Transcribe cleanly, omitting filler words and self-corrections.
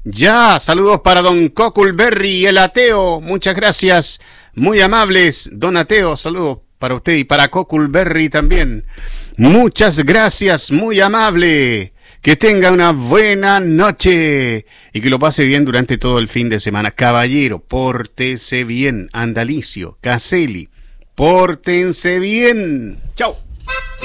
Ya, saludos para don Coculberry, el ateo. Muchas gracias, muy amables. Don Ateo, saludos para usted y para Coculberry también. Muchas gracias, muy amable. Que tenga una buena noche y que lo pase bien durante todo el fin de semana. Caballero, pórtese bien. Andalicio, Caselli, pórtense bien. Chao.